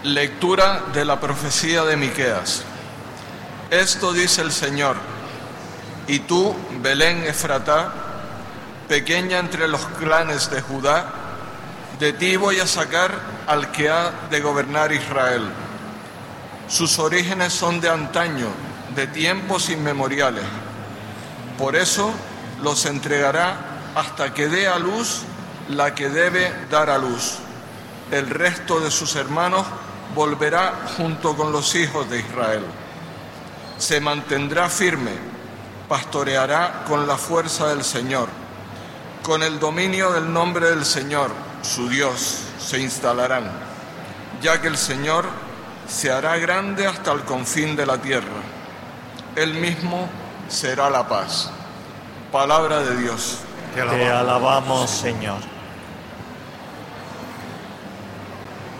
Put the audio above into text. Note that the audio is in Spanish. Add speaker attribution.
Speaker 1: Lectura de la profecía de Miqueas. Esto dice el Señor: y tú, Belén Efratá, pequeña entre los clanes de Judá, de ti voy a sacar al que ha de gobernar Israel. Sus orígenes son de antaño, de tiempos inmemoriales. Por eso los entregará hasta que dé a luz la que debe dar a luz. El resto de sus hermanos volverá junto con los hijos de Israel. Se mantendrá firme, pastoreará con la fuerza del Señor. Con el dominio del nombre del Señor, su Dios, se instalarán, ya que el Señor se hará grande hasta el confín de la tierra. Él mismo será la paz. Palabra de Dios.
Speaker 2: Te alabamos, Señor.